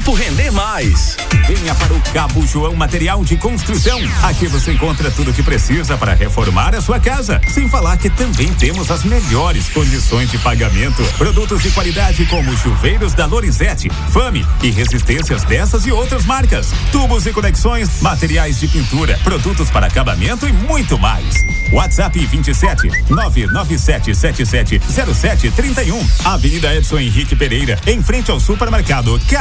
tempo render mais. Venha para o Cabo João Material de Construção. Aqui você encontra tudo o que precisa para reformar a sua casa. Sem falar que também temos as melhores condições de pagamento. Produtos de qualidade como chuveiros da Lorenzetti, Fame e resistências dessas e outras marcas. Tubos e conexões, materiais de pintura, produtos para acabamento e muito mais. WhatsApp 27 997770731. Avenida Edson Henrique Pereira, em frente ao supermercado